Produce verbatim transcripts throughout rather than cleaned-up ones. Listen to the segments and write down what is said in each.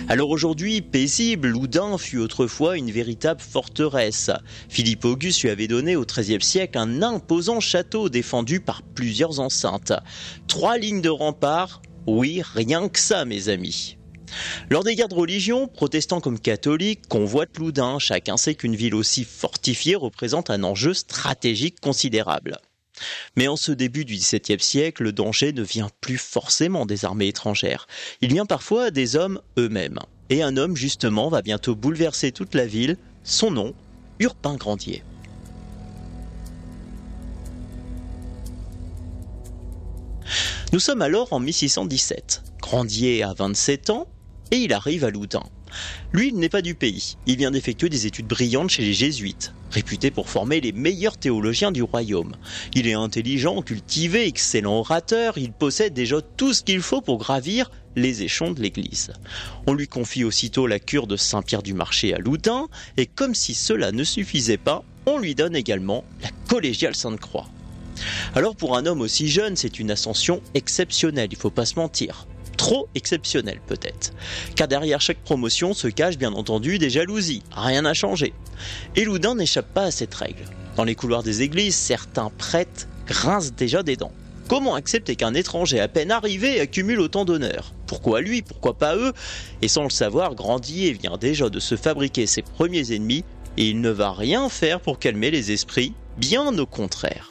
Alors aujourd'hui, paisible, Loudun fut autrefois une véritable forteresse. Philippe Auguste lui avait donné au treizième siècle un imposant château défendu par plusieurs enceintes. Trois lignes de remparts, oui, rien que ça mes amis. Lors des guerres de religion, protestants comme catholiques convoitent Loudun. Chacun sait qu'une ville aussi fortifiée représente un enjeu stratégique considérable. Mais en ce début du dix-septième siècle, le danger ne vient plus forcément des armées étrangères. Il vient parfois des hommes eux-mêmes. Et un homme, justement, va bientôt bouleverser toute la ville. Son nom, Urbain Grandier. Nous sommes alors en mille six cent dix-sept. Grandier a vingt-sept ans et il arrive à Loudun. Lui, il n'est pas du pays. Il vient d'effectuer des études brillantes chez les jésuites, réputés pour former les meilleurs théologiens du royaume. Il est intelligent, cultivé, excellent orateur, il possède déjà tout ce qu'il faut pour gravir les échelons de l'église. On lui confie aussitôt la cure de Saint-Pierre-du-Marché à Loudun, et comme si cela ne suffisait pas, on lui donne également la collégiale Sainte-Croix. Alors pour un homme aussi jeune, c'est une ascension exceptionnelle, il ne faut pas se mentir. Trop exceptionnel peut-être, car derrière chaque promotion se cachent bien entendu des jalousies, rien n'a changé. Et Loudun n'échappe pas à cette règle. Dans les couloirs des églises, certains prêtres grincent déjà des dents. Comment accepter qu'un étranger à peine arrivé accumule autant d'honneur ? Pourquoi lui ? Pourquoi pas eux ? Et sans le savoir, Grandier vient déjà de se fabriquer ses premiers ennemis, et il ne va rien faire pour calmer les esprits, bien au contraire.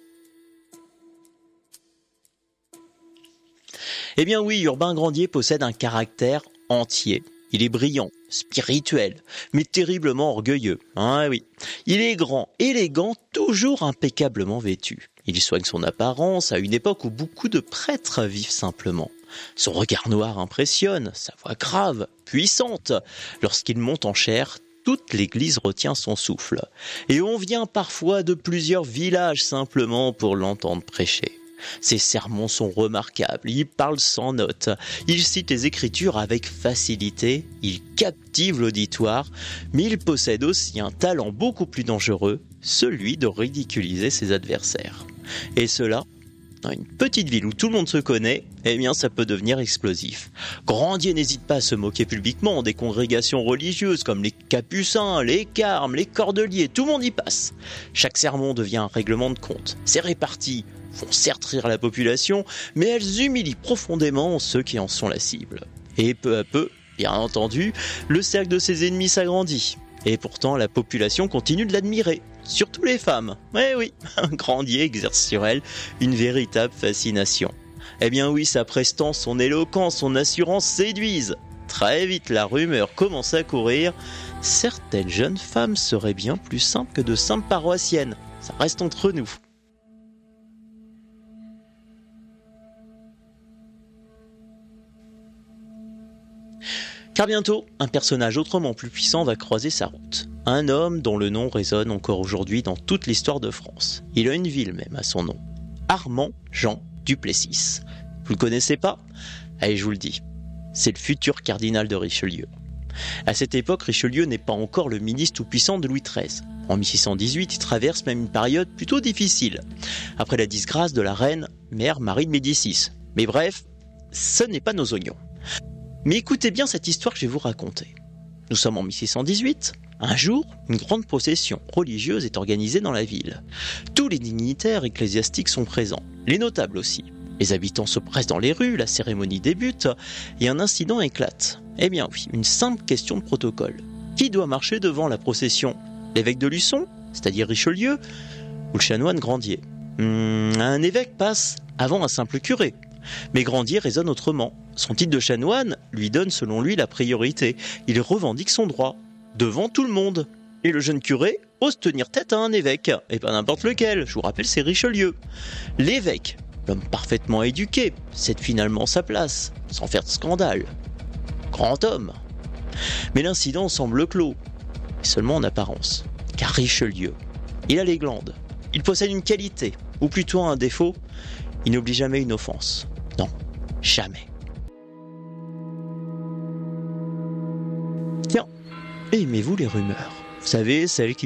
Eh bien oui, Urbain Grandier possède un caractère entier. Il est brillant, spirituel, mais terriblement orgueilleux. Ah oui. Il est grand, élégant, toujours impeccablement vêtu. Il soigne son apparence à une époque où beaucoup de prêtres vivent simplement. Son regard noir impressionne, sa voix grave, puissante. Lorsqu'il monte en chair, toute l'église retient son souffle. Et on vient parfois de plusieurs villages simplement pour l'entendre prêcher. Ses sermons sont remarquables, il parle sans notes, il cite les Écritures avec facilité, il captive l'auditoire, mais il possède aussi un talent beaucoup plus dangereux, celui de ridiculiser ses adversaires. Et cela, dans une petite ville où tout le monde se connaît, eh bien ça peut devenir explosif. Grandier n'hésite pas à se moquer publiquement des congrégations religieuses comme les Capucins, les Carmes, les Cordeliers, tout le monde y passe. Chaque sermon devient un règlement de compte, c'est réparti, font certes rire la population, mais elles humilient profondément ceux qui en sont la cible. Et peu à peu, bien entendu, le cercle de ses ennemis s'agrandit. Et pourtant, la population continue de l'admirer, surtout les femmes. Eh oui, Grandier exerce sur elles une véritable fascination. Eh bien oui, sa prestance, son éloquence, son assurance séduisent. Très vite, la rumeur commence à courir. Certaines jeunes femmes seraient bien plus simples que de simples paroissiennes. Ça reste entre nous. Car bientôt, un personnage autrement plus puissant va croiser sa route. Un homme dont le nom résonne encore aujourd'hui dans toute l'histoire de France. Il a une ville même à son nom. Armand Jean Duplessis. Vous le connaissez pas ? Allez, je vous le dis. C'est le futur cardinal de Richelieu. À cette époque, Richelieu n'est pas encore le ministre tout-puissant de Louis treize. En mille six cent dix-huit, il traverse même une période plutôt difficile, après la disgrâce de la reine mère Marie de Médicis. Mais bref, ce n'est pas nos oignons. Mais écoutez bien cette histoire que je vais vous raconter. Nous sommes en mille six cent dix-huit. Un jour, une grande procession religieuse est organisée dans la ville. Tous les dignitaires ecclésiastiques sont présents, les notables aussi. Les habitants se pressent dans les rues, la cérémonie débute et un incident éclate. Eh bien oui, une simple question de protocole. Qui doit marcher devant la procession ? L'évêque de Luçon, c'est-à-dire Richelieu, ou le chanoine Grandier ? hum, Un évêque passe avant un simple curé. Mais Grandier raisonne autrement. Son titre de chanoine lui donne selon lui la priorité. Il revendique son droit, devant tout le monde. Et le jeune curé ose tenir tête à un évêque, et pas n'importe lequel, je vous rappelle c'est Richelieu. L'évêque, l'homme parfaitement éduqué, cède finalement sa place, sans faire de scandale. Grand homme. Mais l'incident semble clos, et seulement en apparence. Car Richelieu, il a les glandes. Il possède une qualité, ou plutôt un défaut, il n'oublie jamais une offense. Non, jamais. Tiens, aimez-vous les rumeurs ? Vous savez, celles qui